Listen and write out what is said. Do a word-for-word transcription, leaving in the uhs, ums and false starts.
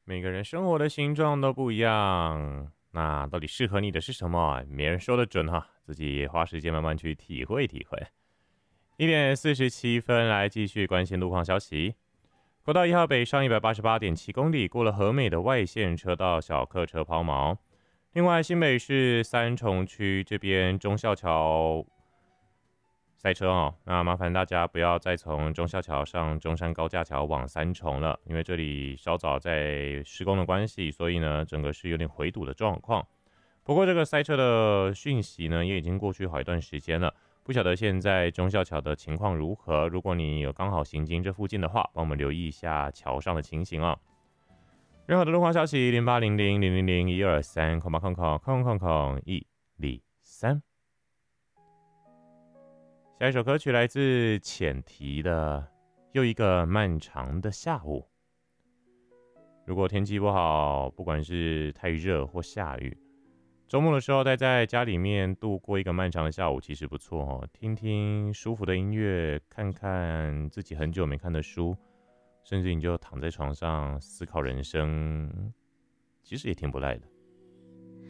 每个人生活的形状都不一样，那到底适合你的是什么？没人说得准哈，自己花时间慢慢去体会体会。一点四十七分，来继续关心路况消息。国道一号北上一百八十八点七公里，过了和美的外线车道，小客车抛锚。另外，新北市三重区这边忠孝桥塞车哦，那麻烦大家不要再从忠孝桥上中山高架桥往三重了，因为这里稍早在施工的关系，所以呢，整个是有点回堵的状况。不过这个塞车的讯息呢，也已经过去好一段时间了，不晓得现在忠孝桥的情况如何。如果你有刚好行经这附近的话，帮我们留意一下桥上的情形啊。任何的路况消息，零八零零零零零一二三空八空空空空空一零三。下一首歌曲来自浅提的《又一个漫长的下午》。如果天气不好，不管是太热或下雨，周末的时候待在家里面度过一个漫长的下午，其实不错哦。听听舒服的音乐，看看自己很久没看的书，甚至你就躺在床上思考人生，其实也挺不赖的。